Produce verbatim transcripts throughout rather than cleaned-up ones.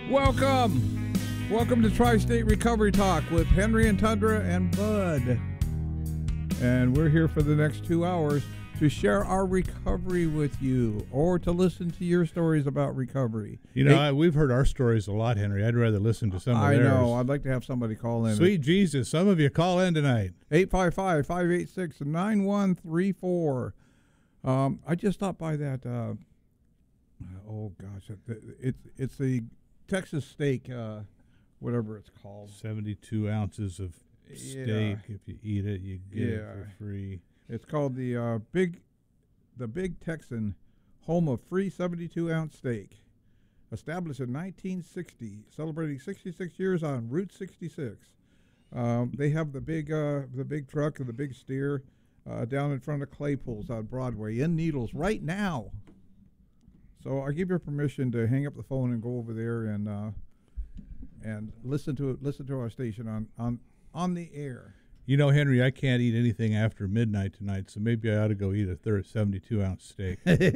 Welcome. Welcome to Tri-State Recovery Talk with Henry and Tundra and Bud. And we're here for the next two hours to share our recovery with you or to listen to your stories about recovery. You know, Eight, I, we've heard our stories a lot, Henry. I'd rather listen to some of I theirs. know. I'd like to have somebody call in. Sweet Jesus, some of you call in tonight. eight five five, five eight six, nine one three four. Um, I just stopped by that, uh, oh gosh, it, it's it's the Texas steak, uh, whatever it's called. seventy-two ounces of steak. Yeah. If you eat it, you get Yeah. it for free. It's called the uh, Big, the Big Texan, home of free seventy-two ounce steak. Established in nineteen sixty, celebrating sixty-six years on Route sixty-six. Um, they have the big, uh, the big truck and the big steer uh, down in front of Claypool's on Broadway in Needles right now. So I give you permission to hang up the phone and go over there and uh, and listen to it. Listen to our station on on on the air. You know, Henry, I can't eat anything after midnight tonight, so maybe I ought to go eat a third seventy-two ounce steak.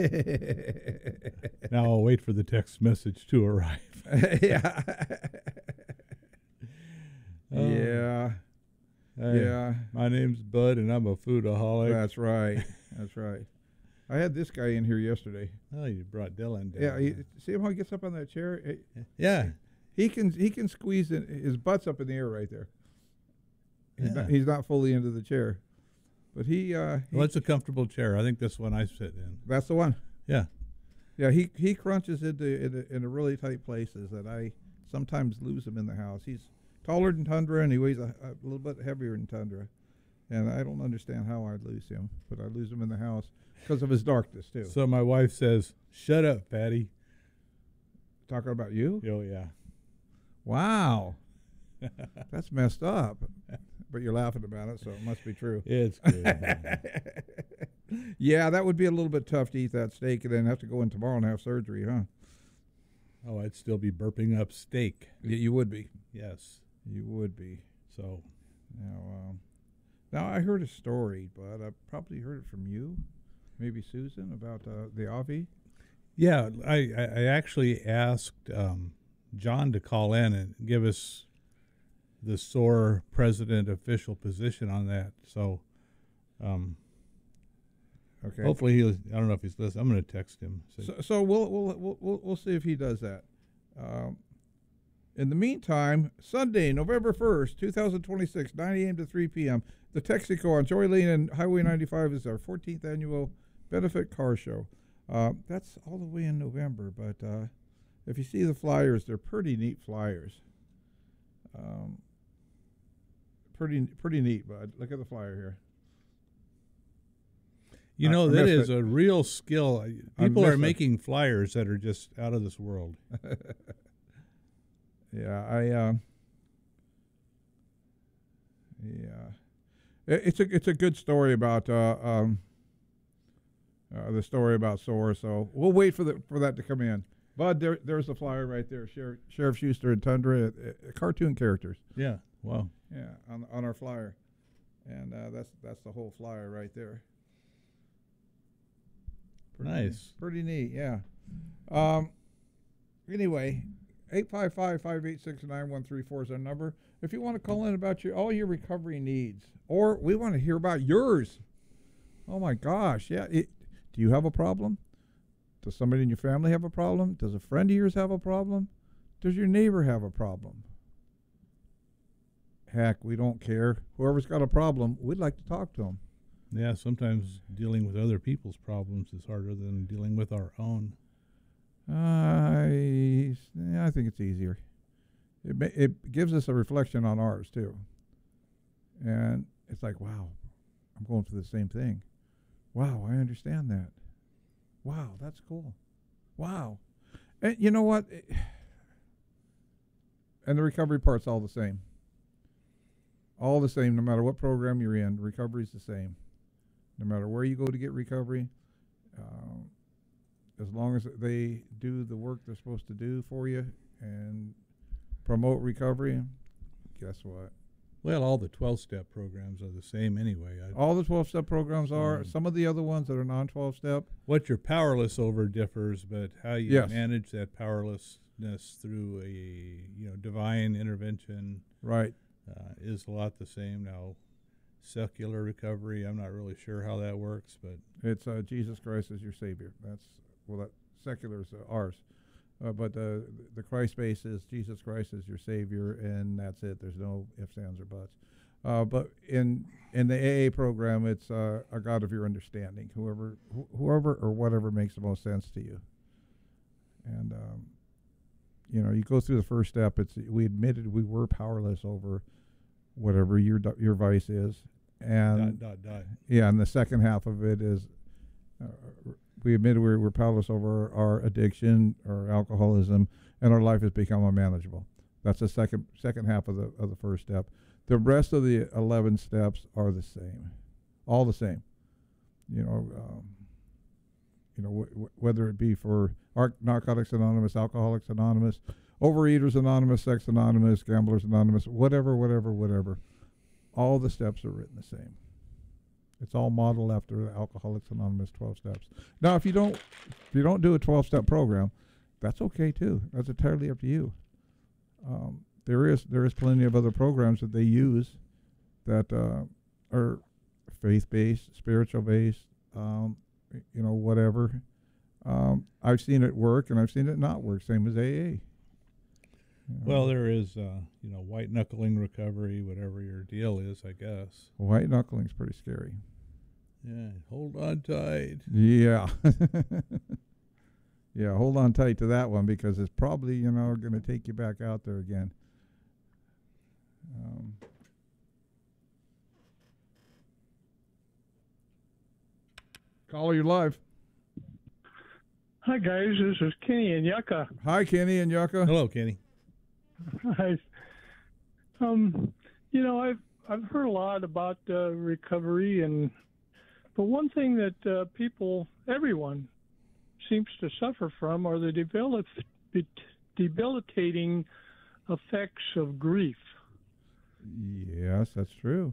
Now I'll wait for the text message to arrive. yeah. Oh. Yeah. Hey, Yeah. My name's Bud, and I'm a foodaholic. That's right. That's right. I had this guy in here yesterday. Oh, you brought Dylan down. Yeah, he, see him how he gets up on that chair? He, yeah. he can he can squeeze in, his butt's up in the air right there. He's, Yeah. not, he's not fully into the chair, but he. Uh, he Well, it's a comfortable chair. I think this one I sit in. that's the one. Yeah. Yeah, he he crunches into into, into really tight places that I sometimes lose him in the house. He's taller than Tundra and he weighs a, a little bit heavier than Tundra, and I don't understand how I lose him, but I lose him in the house because of his darkness too. So my wife says, "Shut up, Patty." Talking about you? Oh yeah. Wow, that's messed up. But you're laughing about it, so it must be true. It's good. Yeah, that would be a little bit tough to eat that steak and then have to go in tomorrow and have surgery, huh? Oh, I'd still be burping up steak. Y- you would be. Yes. You would be. So Now, um, now I heard a story, but I probably heard it from you, maybe Susan, about uh, the Avi. yeah, I, I I actually asked um, John to call in and give us the S O A R president official position on that. So um, Okay. hopefully he'll. I don't know if he's listening. I'm going to text him. Say, So, so we'll, we'll we'll we'll we'll see if he does that. Um, in the meantime, Sunday, November first, two thousand twenty-six, nine a.m. to three p.m., the Texaco on Joy Lane and Highway ninety-five is our fourteenth annual benefit car show. Uh, that's all the way in November, but uh, if you see the flyers, they're pretty neat flyers. Um, pretty pretty neat, bud. Look at the flyer here. you I- know I that missed is it. a real skill. I People missed are it. making flyers that are just out of this world. Yeah, I. Uh, yeah, it, it's a it's a good story about uh, um, uh, the story about S O A R. So we'll wait for the for that to come in. Bud, there there's the flyer right there. Sheriff, Sheriff Schuster and Tundra, uh, uh, cartoon characters. Yeah. Wow. Yeah, on on our flyer, and uh, that's that's the whole flyer right there. Pretty Nice. Pretty neat, yeah. Um, anyway, eight five five, five eight six, nine one three four is our number. If you want to call in about your all your recovery needs, or we want to hear about yours. Oh my gosh, yeah. It, do you have a problem? Does somebody in your family have a problem? Does a friend of yours have a problem? Does your neighbor have a problem? Heck, we don't care. Whoever's got a problem, we'd like to talk to them. Yeah, sometimes dealing with other people's problems is harder than dealing with our own. I, yeah, I think it's easier. It ma- it gives us a reflection on ours too, and it's like, wow, I'm going through the same thing. Wow, I understand that. Wow, that's cool. Wow, and you know what? And the recovery part's all the same. All the same, no matter what program you're in, recovery's the same. No matter where you go to get recovery, um, as long as they do the work they're supposed to do for you and promote recovery, guess what? Well, all the twelve-step programs are the same anyway. I, All the twelve-step programs are. Mm. Some of the other ones that are non twelve-step, what you're powerless over differs, but how you Yes. manage that powerless forgiveness through a you know divine intervention Right. uh, is a lot the same now. Secular recovery, I'm not really sure how that works, but It's uh, Jesus Christ as your Savior. That's, well, that secular is uh, ours. Uh, but the the Christ base is Jesus Christ as your Savior, and that's it. There's no ifs, ands, or buts. Uh, but in in the A A program, it's uh, a God of your understanding, whoever wh- whoever or whatever makes the most sense to you. And um, you know, you go through the first step. It's we admitted we were powerless over whatever your du- your vice is, and dot dot dot. yeah, and the second half of it is uh, we admitted we were powerless over our addiction or alcoholism, and our life has become unmanageable. That's the second second half of the of the first step. The rest of the eleven steps are the same, all the same. You know, um, you know, w- w- whether it be for Ar- Narcotics Anonymous, Alcoholics Anonymous, Overeaters Anonymous, Sex Anonymous, Gamblers Anonymous, whatever, whatever, whatever. All the steps are written the same. It's all modeled after the Alcoholics Anonymous twelve steps. Now, if you don't, if you don't do a twelve-step program, that's okay too. That's entirely up to you. Um, there is there is plenty of other programs that they use that uh, are faith-based, spiritual-based, um, you know, whatever. Um, I've seen it work, and I've seen it not work. Same as A A. You know. Well, there is, uh, you know, white knuckling recovery, whatever your deal is, I guess. White knuckling's pretty scary. Yeah, hold on tight. Yeah. Yeah, hold on tight to that one because it's probably, you know, going to take you back out there again. Um, caller, you're live. Hi guys, this is Kenny and Yucca. Hi, Kenny and Yucca. Hello, Kenny. Hi. Um, you know, I've I've heard a lot about uh, recovery, and but one thing that uh, people, everyone, seems to suffer from are the develop, debilitating effects of grief. Yes, that's true.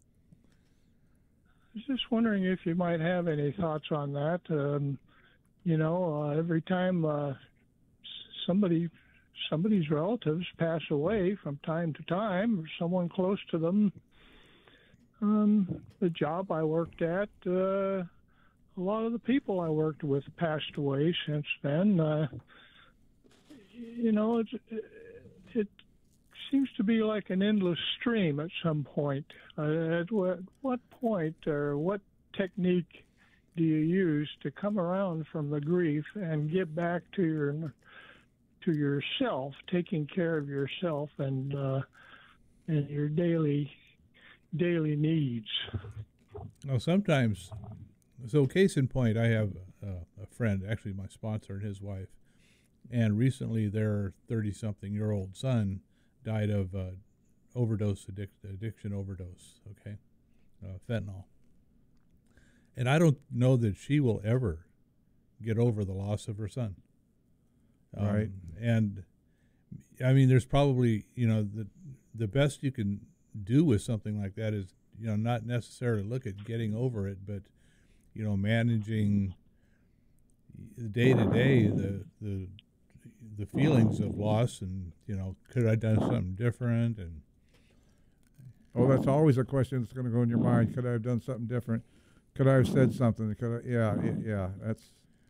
I was just wondering if you might have any thoughts on that. Um, you know, uh, every time uh, somebody somebody's relatives pass away from time to time, or someone close to them. Um, the job I worked at, uh, a lot of the people I worked with passed away since then. Uh, you know, it, it seems to be like an endless stream at some point. Uh, at what, what point or what technique do you use to come around from the grief and get back to your to yourself, taking care of yourself and uh, and your daily daily needs? Well, sometimes, so case in point, I have uh, a friend, actually my sponsor and his wife, and recently their thirty-something-year-old son died of uh, overdose, addic- addiction overdose, okay, uh, fentanyl. And I don't know that she will ever get over the loss of her son. Um, Right. And, I mean, there's probably, you know, the the best you can do with something like that is, you know, not necessarily look at getting over it, but, you know, managing the day-to-day, the the the feelings of loss and, you know, could I have done something different? And Oh, that's always a question that's going to go in your mind. Could I have done something different? Could I have said something? Could I, yeah, it, yeah, that's,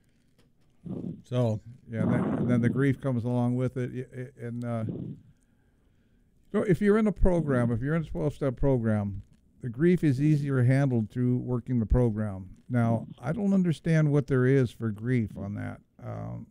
so, yeah, and then, and then the grief comes along with it. y- y- And uh, so if you're in a program, if you're in a twelve-step program, the grief is easier handled through working the program. Now, I don't understand what there is for grief on that. Um,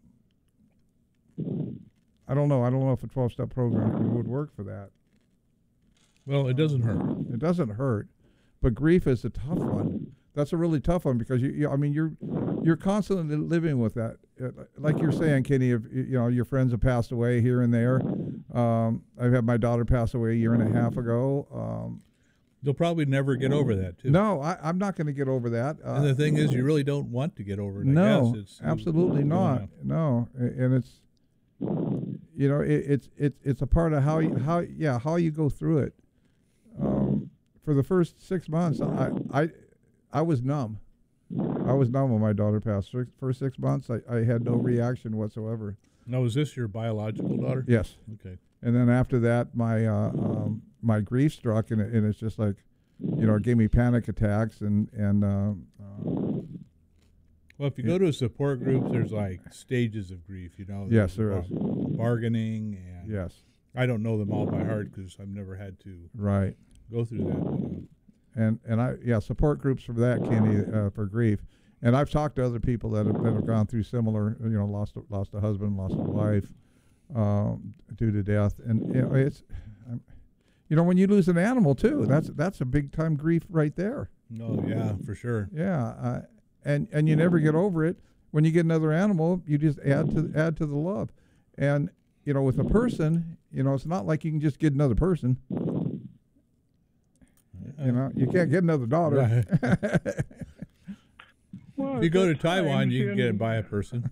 I don't know. I don't know if a twelve-step program would work for that. well, it doesn't hurt. It doesn't hurt, but grief is a tough one. That's a really tough one because you, you I mean, you're you're constantly living with that. Uh, like you're saying, Kenny, if you know your friends have passed away here and there. Um, I've had my daughter pass away a year and a half ago. Um, They'll probably never get over that, too. no, I, I'm not going to get over that. Uh, And the thing is, you really don't want to get over it. I no, guess. It's, absolutely you not. know, No, a- and it's you know it, it's it's it's a part of how you how yeah how you go through it. Um, for the first six months, I I I was numb. I was numb when my daughter passed. For first six months, I, I had no reaction whatsoever. No, is this your biological daughter? Yes. Okay. And then after that, my uh, um, my grief struck, and, it, and it's just like, you know, it gave me panic attacks, and and uh, uh, Well, if you go to a support group, there's like stages of grief, you know. Yes, There's there is. bargaining, and yes, I don't know them all by heart because I've never had to right. go through that. But, uh, And and I yeah support groups for that, Kenny, uh, for grief. And I've talked to other people that have, that have gone through similar, you know, lost a, lost a husband, lost a wife, um, due to death, and you know, it's, um, you know, when you lose an animal too, that's that's a big time grief right there. no, yeah, for sure. Yeah, uh, and and you never get over it. When you get another animal, you just add to add to the love, and you know, with a person, you know, it's not like you can just get another person. You know, you can't get another daughter. Right. Well, If you go to at Taiwan, times you can in- get it by a person.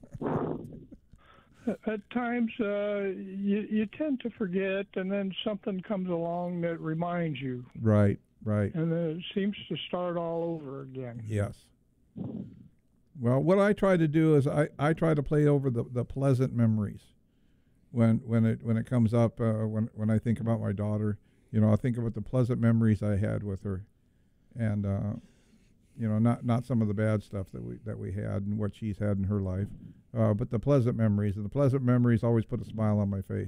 At times, uh, you you tend to forget, and then something comes along that reminds you, Right, right. and then it seems to start all over again. Yes. Well, what I try to do is I, I try to play over the, the pleasant memories when when it when it comes up uh, when when I think about my daughter. You know, I think about the pleasant memories I had with her, and uh, you know, not not some of the bad stuff that we that we had and what she's had in her life, uh, but the pleasant memories. And the pleasant memories always put a smile on my face.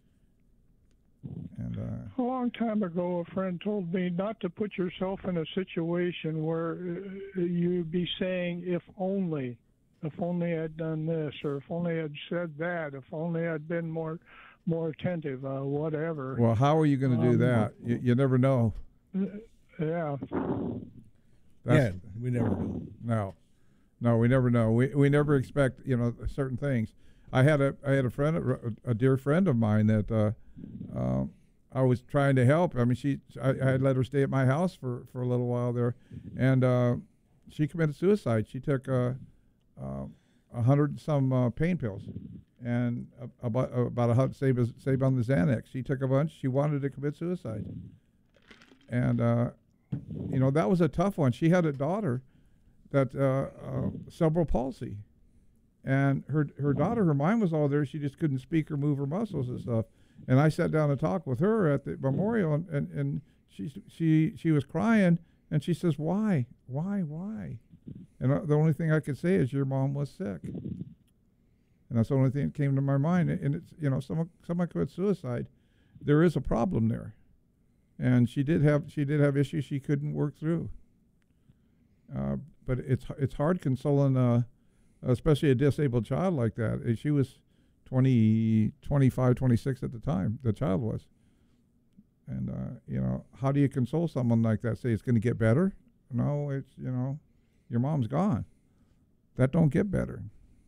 And uh, A long time ago, a friend told me not to put yourself in a situation where uh, you'd be saying, if only, if only I'd done this, or if only I'd said that, if only I'd been more more attentive, uh, whatever. well, how are you going to do Um, that? You, you never know. Yeah. That's, Yeah, we never know. No, no, we never know. We we never expect, you know, certain things. I had a I had a friend, a, a dear friend of mine that uh, uh, I was trying to help. I mean, she I, I had let her stay at my house for, for a little while there, and uh, she committed suicide. She took uh, uh, a hundred and some uh, pain pills, and a, about about a hundred save save on the Xanax. She took a bunch. She wanted to commit suicide, and. Uh, You know, that was a tough one. She had a daughter that uh, uh, cerebral palsy, and her her daughter, her mind was all there. She just couldn't speak or move her muscles and stuff. And I sat down and talked with her at the memorial, and, and, and she she she was crying, and she says, "Why, why, why?" And uh, the only thing I could say is, "Your mom was sick," and that's the only thing that came to my mind. And it's, you know, someone someone commits suicide, there is a problem there. And she did have she did have issues she couldn't work through. Uh, but it's it's hard consoling, uh, especially a disabled child like that. Uh, She was twenty, twenty-five, twenty-six at the time. The child was. And uh, you know, how do you console someone like that? Say it's going to get better? No, it's, you know, your mom's gone. That don't get better.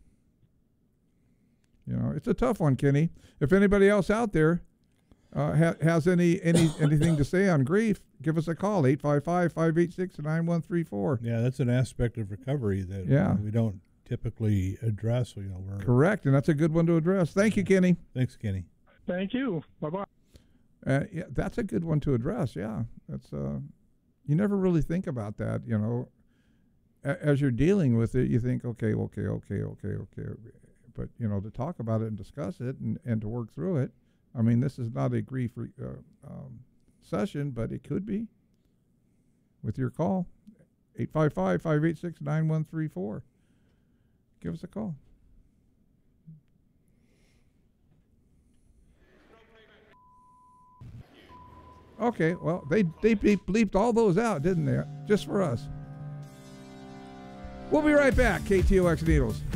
You know, it's a tough one, Kenny. If anybody else out there Uh, ha, has any any anything to say on grief, give us a call, eight five five, five eight six, nine one three four. Yeah, that's an aspect of recovery that Yeah. we don't typically address. You know, we're Correct, and that's a good one to address. Thank you, Kenny. Thanks, Kenny. Thank you. Bye-bye. Uh, yeah, that's a good one to address, yeah. That's uh, you never really think about that, you know. A, as you're dealing with it, you think, okay, okay, okay, okay, okay. But, you know, to talk about it and discuss it and, and to work through it, I mean, this is not a grief re, uh, um, session, but it could be with your call, eight five five, five eight six, nine one three four. Give us a call. Okay, well, they, they bleep, bleeped all those out, didn't they? Just for us. We'll be right back, K T O X Needles.